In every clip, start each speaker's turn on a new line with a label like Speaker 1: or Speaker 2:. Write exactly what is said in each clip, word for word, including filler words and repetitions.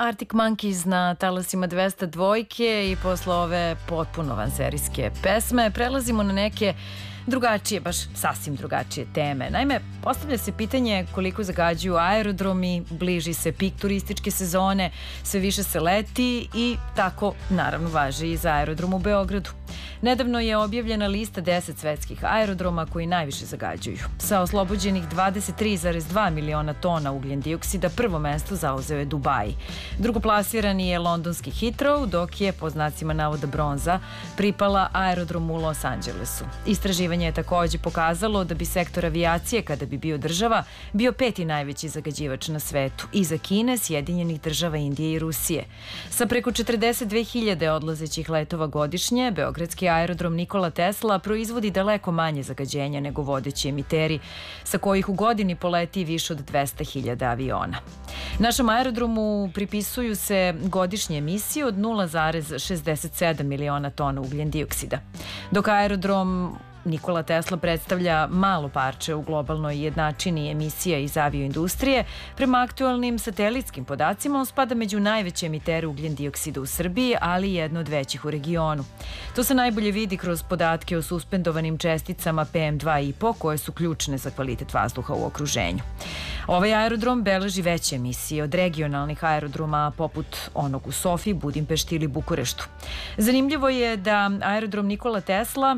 Speaker 1: Arctic Monkeys na talasima dvesta dvojke i posle ove potpuno vanserijske pesme prelazimo na neke drugačije, baš sasvim drugačije teme. Naime, postavlja se pitanje koliko zagađuju aerodromi, bliži se pik turističke sezone, sve više se leti i tako naravno važi i za aerodrom u Beogradu. Nedavno je objavljena lista deset svetskih aerodroma koji najviše zagađuju. Sa oslobođenih dvadeset tri zarez dva miliona tona ugljen dioksida prvo mesto zauzeo je Dubai. Drugoplasirani je londonski Heathrow, dok je po znacima navoda bronza pripala aerodromu u Los Angelesu. Istraživanje je takođe pokazalo da bi sektor avijacije, kada bi bio država, bio peti najveći zagađivač na svetu, iza Kine, Sjedinjenih država, Indije i Rusije. Sa preko četrdeset dve hiljade odlazećih letova godišnje, beogradski aerodrom Nikola Tesla proizvodi daleko manje zagađenja nego vodeći emiteri, sa kojih u godini poleti više od dvesta hiljada aviona. Našem aerodromu pripisuju se godišnje emisije od nula zarez šezdeset sedam miliona tona ugljen dioksida, dok aerodrom Nikola Tesla predstavlja malo parče u globalnoj jednačini emisija iz avioindustrije. Prema aktualnim satelitskim podacima on spada među najveće emitere ugljen dioksida u Srbiji, ali jedno od većih u regionu. To se najbolje vidi kroz podatke o suspendovanim česticama P M dva i po koje su ključne za kvalitet vazduha u okruženju. Ovaj aerodrom beleži veće emisije od regionalnih aerodroma poput onog u Sofiji, Budimpešti ili Bukureštu. Zanimljivo je da aerodrom Nikola Tesla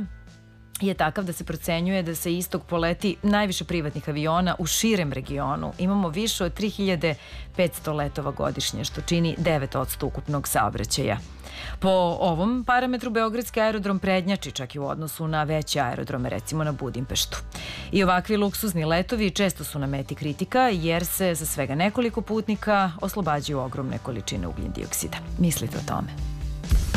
Speaker 1: je takav da se procenjuje da se istog poleti najviše privatnih aviona u širem regionu. Imamo više od tri hiljade petsto letova godišnje, što čini devet posto ukupnog saobraćaja. Po ovom parametru beogradski aerodrom prednjači čak i u odnosu na veće aerodrome, recimo na Budimpeštu. I ovakvi luksuzni letovi često su na meti kritika jer se za svega nekoliko putnika oslobađaju ogromne količine ugljen dioksida. Mislite o tome?